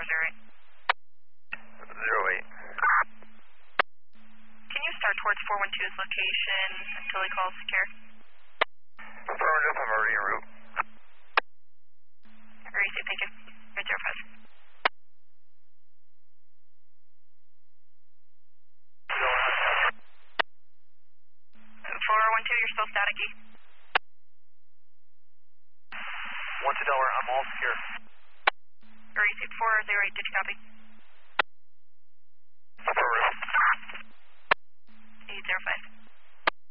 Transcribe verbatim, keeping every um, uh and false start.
zero eight. zero eight. Can you start towards four one two's location until he calls secure? Affirmative, I'm already en route. Very safe, thank you. eight zero five. four one two, you're still staticky. one two Delaware, I'm all secure. Very safe, four zero eight, did you copy? Affirmative. eight zero five.